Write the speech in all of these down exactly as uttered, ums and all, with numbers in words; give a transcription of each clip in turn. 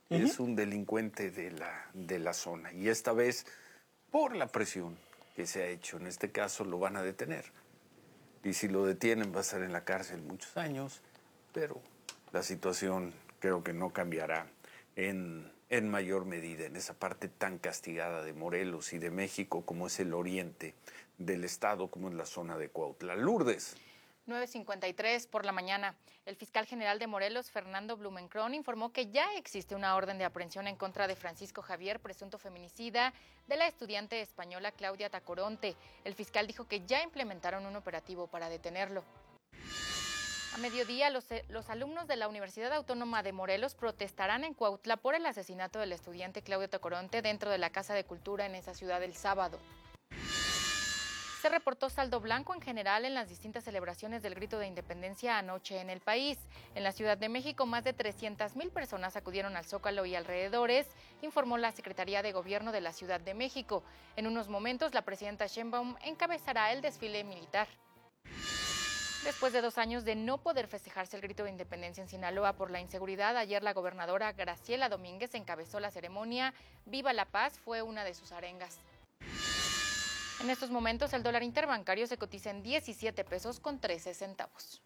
Uh-huh. Es un delincuente de la, de la zona. Y esta vez, por la presión que se ha hecho, en este caso lo van a detener. Y si lo detienen va a estar en la cárcel muchos años, pero la situación creo que no cambiará en, en mayor medida en esa parte tan castigada de Morelos y de México como es el oriente del estado, como es la zona de Cuautla. Lourdes. nueve cincuenta y tres por la mañana. El fiscal general de Morelos, Fernando Blumenkron, informó que ya existe una orden de aprehensión en contra de Francisco Javier, presunto feminicida de la estudiante española Claudia Tacoronte. El fiscal dijo que ya implementaron un operativo para detenerlo. A mediodía, los, los alumnos de la Universidad Autónoma de Morelos protestarán en Cuautla por el asesinato del estudiante Claudia Tacoronte dentro de la Casa de Cultura en esa ciudad el sábado. Se reportó saldo blanco en general en las distintas celebraciones del Grito de Independencia anoche en el país. En la Ciudad de México, más de trescientas mil personas acudieron al Zócalo y alrededores, informó la Secretaría de Gobierno de la Ciudad de México. En unos momentos, la presidenta Sheinbaum encabezará el desfile militar. Después de dos años de no poder festejarse el Grito de Independencia en Sinaloa por la inseguridad, ayer la gobernadora Graciela Domínguez encabezó la ceremonia. Viva la Paz fue una de sus arengas. En estos momentos el dólar interbancario se cotiza en diecisiete pesos con trece centavos.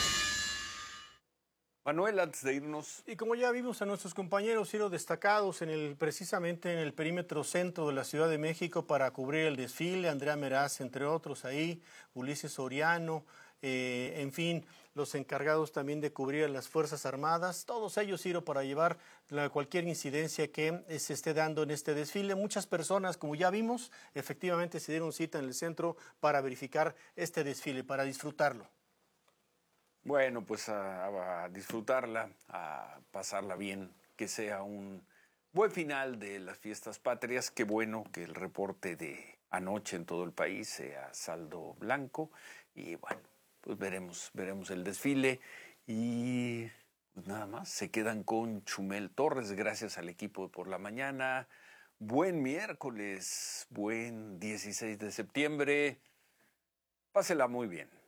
Manuel, antes de irnos. Y como ya vimos a nuestros compañeros ir destacados en el, precisamente en el perímetro centro de la Ciudad de México para cubrir el desfile, Andrea Meraz, entre otros ahí, Ulises Soriano, eh, en fin, los encargados también de cubrir a las Fuerzas Armadas, todos ellos, Ciro, para llevar la, cualquier incidencia que eh, se esté dando en este desfile. Muchas personas, como ya vimos, efectivamente se dieron cita en el centro para verificar este desfile, para disfrutarlo. Bueno, pues a, a disfrutarla, a pasarla bien, que sea un buen final de las fiestas patrias. Qué bueno que el reporte de anoche en todo el país sea saldo blanco y bueno, pues veremos, veremos el desfile y pues nada más, se quedan con Chumel Torres, gracias al equipo de Por la Mañana. Buen miércoles, buen dieciséis de septiembre, pásela muy bien.